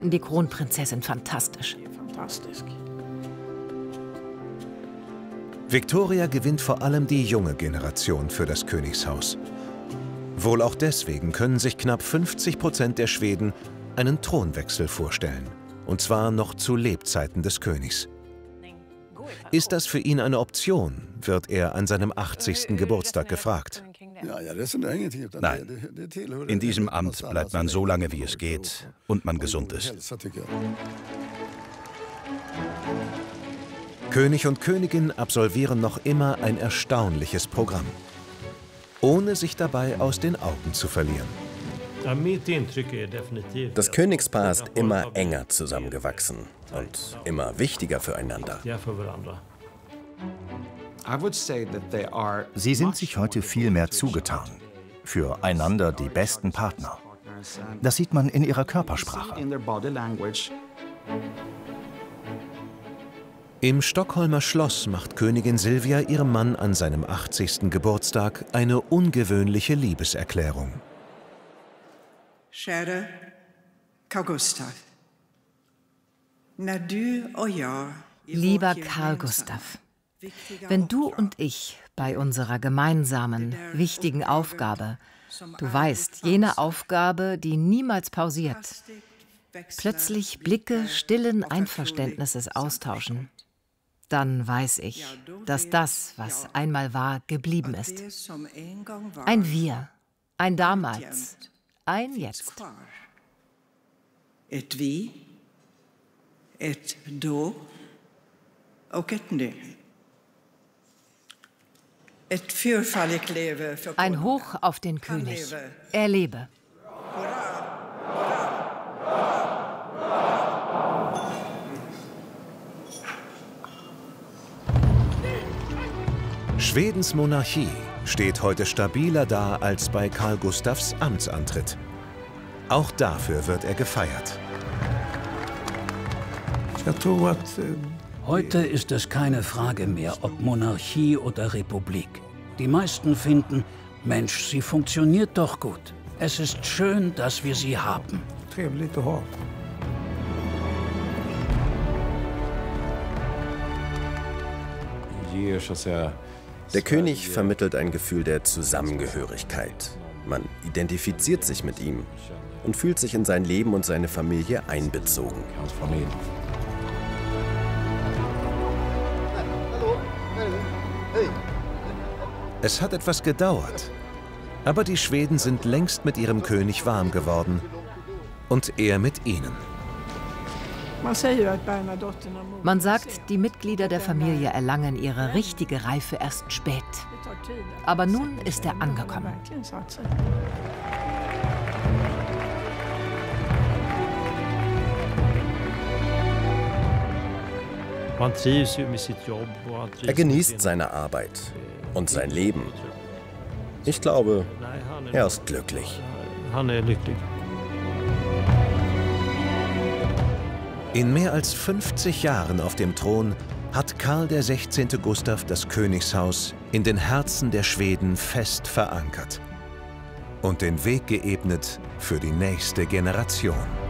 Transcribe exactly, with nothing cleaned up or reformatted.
Die Kronprinzessin fantastisch. Victoria gewinnt vor allem die junge Generation für das Königshaus. Wohl auch deswegen können sich knapp fünfzig Prozent der Schweden einen Thronwechsel vorstellen. Und zwar noch zu Lebzeiten des Königs. Ist das für ihn eine Option, wird er an seinem achtzigsten Geburtstag gefragt. Nein, in diesem Amt bleibt man so lange, wie es geht und man gesund ist. König und Königin absolvieren noch immer ein erstaunliches Programm, ohne sich dabei aus den Augen zu verlieren. Das Königspaar ist immer enger zusammengewachsen und immer wichtiger füreinander. Sie sind sich heute viel mehr zugetan. Füreinander die besten Partner. Das sieht man in ihrer Körpersprache. Im Stockholmer Schloss macht Königin Silvia ihrem Mann an seinem achtzigsten Geburtstag eine ungewöhnliche Liebeserklärung. Käre Carl Gustaf, när du och jag Lieber Carl Gustaf, wenn du und ich bei unserer gemeinsamen, wichtigen Aufgabe, du weißt, jene Aufgabe, die niemals pausiert, plötzlich Blicke stillen Einverständnisses austauschen, dann weiß ich, dass das, was einmal war, geblieben ist. Ein Wir, ein Damals, ein Jetzt. Ett vi, ett då och ett nu. Ett fyrfaldigt leve för Ein Hoch auf den König. Er lebe. Schwedens Monarchie steht heute stabiler da als bei Carl Gustafs Amtsantritt. Auch dafür wird er gefeiert. Heute ist es keine Frage mehr, ob Monarchie oder Republik. Die meisten finden, Mensch, sie funktioniert doch gut. Es ist schön, dass wir sie haben. Der König vermittelt ein Gefühl der Zusammengehörigkeit. Man identifiziert sich mit ihm und fühlt sich in sein Leben und seine Familie einbezogen. Es hat etwas gedauert, aber die Schweden sind längst mit ihrem König warm geworden und er mit ihnen. Man sagt, die Mitglieder der Familie erlangen ihre richtige Reife erst spät. Aber nun ist er angekommen. Er genießt seine Arbeit und sein Leben. Ich glaube, er ist glücklich. In mehr als fünfzig Jahren auf dem Thron hat Karl der sechzehnte. Gustav das Königshaus in den Herzen der Schweden fest verankert und den Weg geebnet für die nächste Generation.